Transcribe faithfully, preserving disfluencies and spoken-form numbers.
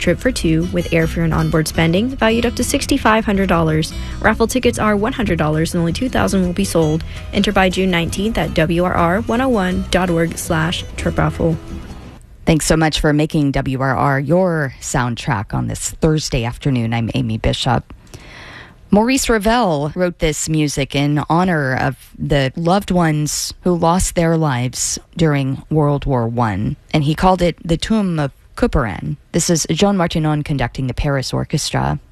trip for two with airfare and onboard spending, valued up to six thousand five hundred dollars. Raffle tickets are one hundred dollars and only two thousand will be sold. Enter by June nineteenth at W R R one oh one dot org slash trip raffle. Thanks so much for making W R R your soundtrack on this Thursday afternoon. I'm Amy Bishop. Maurice Ravel wrote this music in honor of the loved ones who lost their lives during World War One, and he called it The Tomb of Couperin. This is Jean Martinon conducting the Paris Orchestra.